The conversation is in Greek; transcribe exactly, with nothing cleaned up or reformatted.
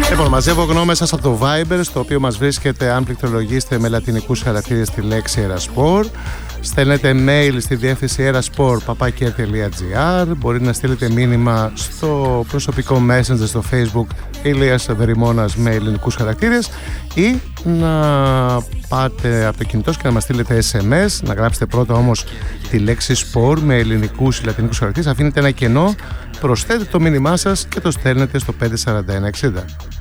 Λοιπόν, μαζεύω γνώμες σας από το Viber, στο οποίο μας βρίσκεται αν πληκτρολογήσετε με λατινικούς χαρακτήρες τη λέξη Ερασπορ. Στέλνετε mail στη διεύθυνση eraspor παπάκι τελεία gr. Μπορεί να στείλετε μήνυμα στο προσωπικό messenger στο Facebook Ηλίας Δρυμώνας με ελληνικούς χαρακτήρες ή να πάτε από το κινητό και να μας στείλετε ες εμ ες, να γράψετε πρώτα όμως τη λέξη sport με ελληνικούς ή λατινικούς χαρακτήρες, αφήνετε ένα κενό, προσθέτετε το μήνυμά σας και το στέλνετε στο πέντε τέσσερα ένα εξήντα.